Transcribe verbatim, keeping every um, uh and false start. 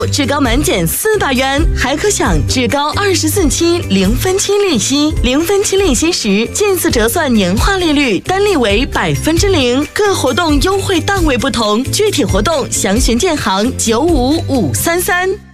至高满减四百元，还可享至高二十四期零分期利息。零分期利息时，近似折算年化利率单利为百分之零。各活动优惠档位不同，具体活动详询建行九五五三三。